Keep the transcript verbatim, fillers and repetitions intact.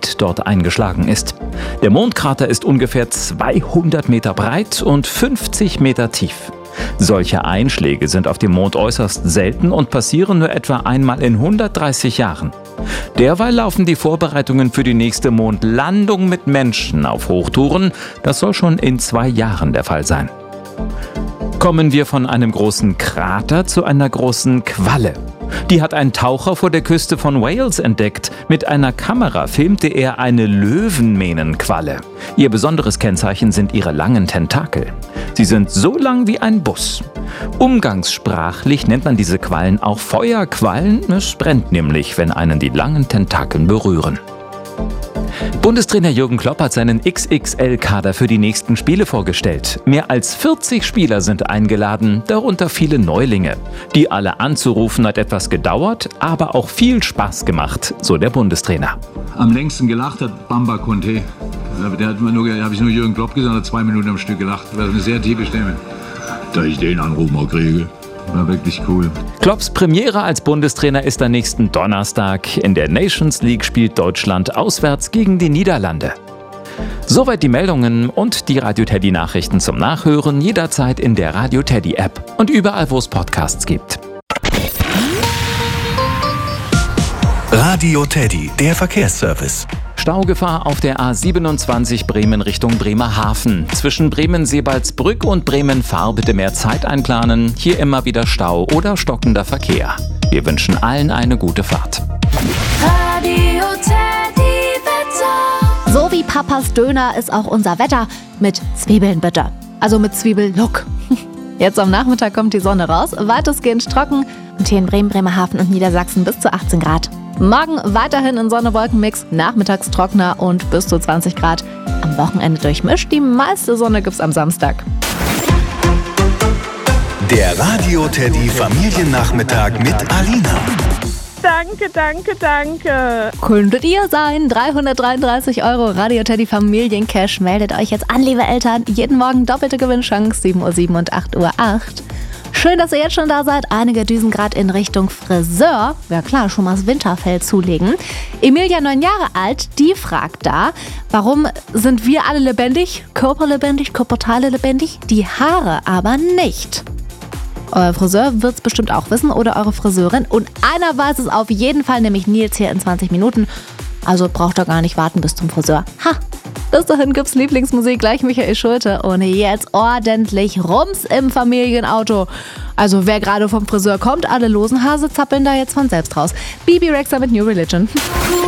Komet dort eingeschlagen ist. Der Mondkrater ist ungefähr zweihundert Meter breit und fünfzig Meter tief. Solche Einschläge sind auf dem Mond äußerst selten und passieren nur etwa einmal in hundertdreißig Jahren. Derweil laufen die Vorbereitungen für die nächste Mondlandung mit Menschen auf Hochtouren. Das soll schon in zwei Jahren der Fall sein. Kommen wir von einem großen Krater zu einer großen Qualle. Die hat ein Taucher vor der Küste von Wales entdeckt. Mit einer Kamera filmte er eine Löwenmähnenqualle. Ihr besonderes Kennzeichen sind ihre langen Tentakel. Sie sind so lang wie ein Bus. Umgangssprachlich nennt man diese Quallen auch Feuerquallen. Es brennt nämlich, wenn einen die langen Tentakeln berühren. Bundestrainer Jürgen Klopp hat seinen X X L-Kader für die nächsten Spiele vorgestellt. Mehr als vierzig Spieler sind eingeladen, darunter viele Neulinge. Die alle anzurufen hat etwas gedauert, aber auch viel Spaß gemacht, so der Bundestrainer. Am längsten gelacht hat Bamba Conte. Der hat nur, habe ich nur Jürgen Klopp gesagt, hat zwei Minuten am Stück gelacht. Das war eine sehr tiefe Stimme. Da ich den Anruf mal kriege. War wirklich cool. Klopps Premiere als Bundestrainer ist am nächsten Donnerstag. In der Nations League spielt Deutschland auswärts gegen die Niederlande. Soweit die Meldungen und die Radio Teddy Nachrichten zum Nachhören jederzeit in der Radio Teddy App und überall, wo es Podcasts gibt. Radio Teddy, der Verkehrsservice. Staugefahr auf der A siebenundzwanzig Bremen Richtung Bremerhaven. Zwischen Bremen-Sebaldsbrück und Bremen-Fahr bitte mehr Zeit einplanen. Hier immer wieder Stau oder stockender Verkehr. Wir wünschen allen eine gute Fahrt. Radio Teddy Wetter. So wie Papas Döner ist auch unser Wetter mit Zwiebeln bitte. Also mit Zwiebellook. Jetzt am Nachmittag kommt die Sonne raus, weitestgehend trocken und hier in Bremen, Bremerhaven und Niedersachsen bis zu achtzehn Grad. Morgen weiterhin in Sonne-Wolken-Mix, nachmittags trockener und bis zu zwanzig Grad. Am Wochenende durchmischt, die meiste Sonne gibt's am Samstag. Der Radio Teddy Familiennachmittag mit Alina. Danke, danke, danke. Könntet ihr sein. dreihundertdreiunddreißig Euro Radio Teddy Familiencash. Meldet euch jetzt an, liebe Eltern. Jeden Morgen doppelte Gewinnchance, sieben Uhr sieben und acht Uhr acht. Schön, dass ihr jetzt schon da seid. Einige düsen gerade in Richtung Friseur. Ja klar, schon mal das Winterfell zulegen. Emilia, neun Jahre alt, die fragt da, warum sind wir alle lebendig, körperlebendig, Körperteile lebendig, die Haare aber nicht? Euer Friseur wird es bestimmt auch wissen oder eure Friseurin. Und einer weiß es auf jeden Fall, nämlich Nils hier in zwanzig Minuten. Also braucht ihr gar nicht warten bis zum Friseur. Ha! Bis dahin gibt's Lieblingsmusik, gleich Michael Schulte und jetzt ordentlich Rums im Familienauto. Also wer gerade vom Friseur kommt, alle losen Hase zappeln da jetzt von selbst raus. Bibi Rexha mit New Religion.